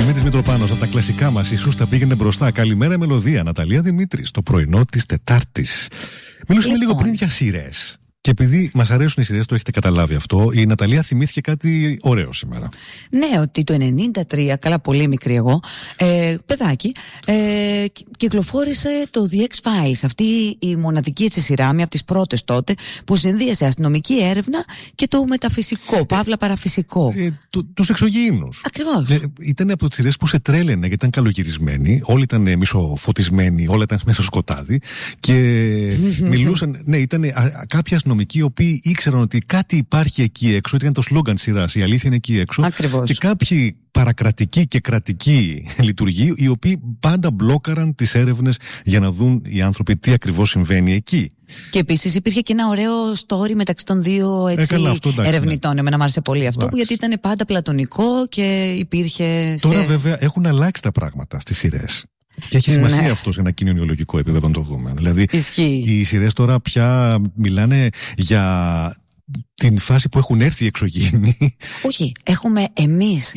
Δημήτρης Μητροπάνος, από τα κλασικά μας, η Σούστα πήγαινε μπροστά. Καλημέρα, μελωδία. Ναταλία Δημήτρης, στο πρωινό της Τετάρτης. Μιλούσαμε λίγο πριν για σειρές. Και επειδή μας αρέσουν οι σειρές, το έχετε καταλάβει αυτό, η Ναταλία θυμήθηκε κάτι ωραίο σήμερα. Ναι, ότι το 93, καλά πολύ μικρή εγώ, παιδάκι, κυκλοφόρησε το The X-Files. Αυτή η μοναδική έτσι σειρά, μία από τις πρώτες τότε, που συνδύασε αστυνομική έρευνα και το μεταφυσικό, παύλα παραφυσικό. Τους εξωγήινους. Ακριβώς. Ήταν από τις σειρές που σε τρέλαινε, γιατί ήταν καλογυρισμένοι, όλοι ήταν μισοφωτισμένοι, όλα ήταν μέσα στο σκοτάδι και μιλούσαν, ναι, ήταν κάποια αστυνομικοί οι οποίοι ήξεραν ότι κάτι υπάρχει εκεί έξω, ήταν το σλόγγαν σειράς, η αλήθεια είναι εκεί έξω. Ακριβώς. Και κάποιοι παρακρατικοί και κρατικοί λειτουργοί, οι οποίοι πάντα μπλόκαραν τις έρευνες για να δουν οι άνθρωποι τι ακριβώς συμβαίνει εκεί. Και επίσης υπήρχε και ένα ωραίο story μεταξύ των δύο ερευνητών. Εμένα μου άρεσε πολύ αυτό, γιατί ήταν πάντα πλατωνικό και υπήρχε. Τώρα βέβαια έχουν αλλάξει τα πράγματα στις σειρές. Και έχει σημασία αυτό σε ένα κοινωνιολογικό επίπεδο να το δούμε. Δηλαδή, οι σειρές τώρα πια μιλάνε για την φάση που έχουν έρθει οι εξωγήινοι. Όχι, έχουμε εμείς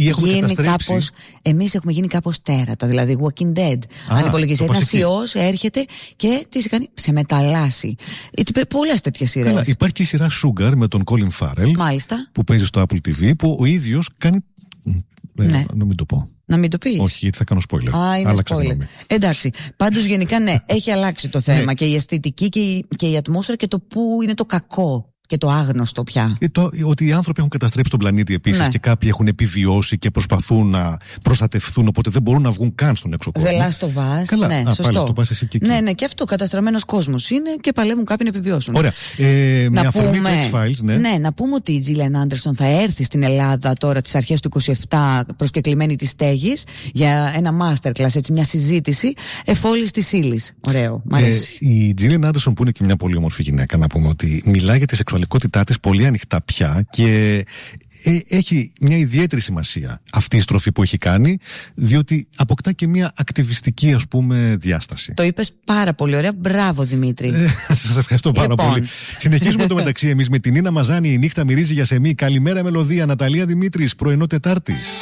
γίνει κάπως τέρατα. Δηλαδή, Walking Dead. Αν υπολογίζει, ένας ιός έρχεται και τι κάνει, σε μεταλλάσσει. Πολλές τέτοιες σειρές. Καλά, υπάρχει και η σειρά Sugar με τον Colin Farrell. Μάλιστα. Που παίζει στο Apple TV, που ο ίδιος κάνει. Ναι. Να μην το πω. Να μην το πεις. Όχι, γιατί θα κάνω spoiler. Είναι spoiler. Εντάξει. Πάντως γενικά ναι, έχει αλλάξει το θέμα και η αισθητική και η ατμόσφαιρα και το που είναι το κακό και το άγνωστο πια. Ότι οι άνθρωποι έχουν καταστρέψει τον πλανήτη επίσης και κάποιοι έχουν επιβιώσει και προσπαθούν να προστατευθούν, οπότε δεν μπορούν να βγουν καν στον έξω κόσμο. The Last of Us. Καλά, ναι, σωστό. Πάλι το πας εσύ και εκεί. Ναι, και αυτό καταστραμμένος κόσμος είναι και παλεύουν κάποιοι να επιβιώσουν. Ωραία. Με αφορμή το X-Files, ναι. Να πούμε ότι η Gillian Anderson θα έρθει στην Ελλάδα τώρα τις αρχές του 27 προσκεκλημένη της στέγης για ένα masterclass, έτσι, μια συζήτηση εφόλης της ύλης. Ωραίο, μ' αρέσει. Η Gillian Anderson, που είναι και μια πολύ όμορφη γυναίκα, να πούμε ότι μιλάει για τη σεξουαλικότητά της πολύ ανοιχτά πια και έχει μια ιδιαίτερη σημασία αυτή η στροφή που έχει κάνει, διότι αποκτά και μια ακτιβιστική, ας πούμε, διάσταση. Το είπες πάρα πολύ ωραία. Μπράβο, Δημήτρη. Σας ευχαριστώ πάρα πολύ. Συνεχίζουμε το μεταξύ εμείς με την Νίνα Μαζάνη. Η νύχτα μυρίζει για σεμί. Καλημέρα, μελωδία. Ναταλία Δημήτρης, πρωινό Τετάρτης.